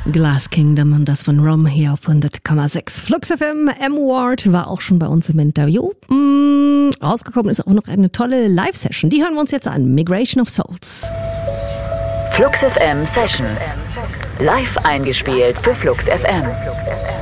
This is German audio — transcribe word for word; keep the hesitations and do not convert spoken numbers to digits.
Glass Kingdom und das von Rom hier auf hundert Komma sechs. Flux F M, M-Ward war auch schon bei uns im Interview. Mm, rausgekommen ist auch noch eine tolle Live-Session. Die hören wir uns jetzt an. Migration of Souls. Flux F M Sessions. Live eingespielt für Flux F M.